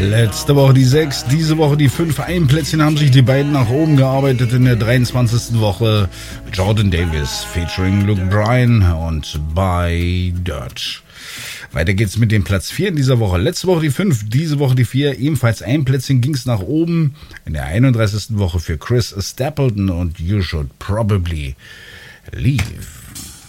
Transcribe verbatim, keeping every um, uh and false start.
Letzte Woche die sechs, diese Woche die fünf. Ein Plätzchen haben sich die beiden nach oben gearbeitet in der dreiundzwanzigsten Woche. Jordan Davis featuring Luke Bryan und By Dirt. Weiter geht's mit dem Platz vier in dieser Woche. Letzte Woche die fünf, diese Woche die vier. Ebenfalls ein Plätzchen ging's nach oben in der einunddreißigsten Woche für Chris Stapleton und You Should Probably Leave.